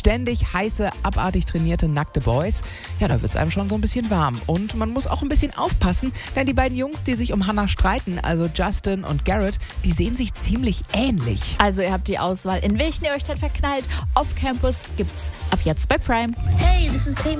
Ständig heiße, abartig trainierte, nackte Boys. Ja, da wird es einem schon so ein bisschen warm. Und man muss auch ein bisschen aufpassen, denn die beiden Jungs, die sich um Hannah streiten, also Justin und Garrett, die sehen sich ziemlich ähnlich. Also ihr habt die Auswahl, in welchen ihr euch dann verknallt. Auf Campus gibt's ab jetzt bei Prime. Hey, this is Tate